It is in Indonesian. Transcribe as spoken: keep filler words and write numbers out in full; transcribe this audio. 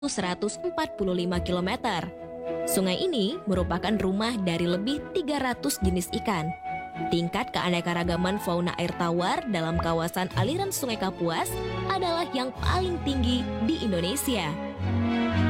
seratus empat puluh lima kilometer. Sungai ini merupakan rumah dari lebih tiga ratus jenis ikan. Tingkat keanekaragaman fauna air tawar dalam kawasan aliran Sungai Kapuas adalah yang paling tinggi di Indonesia.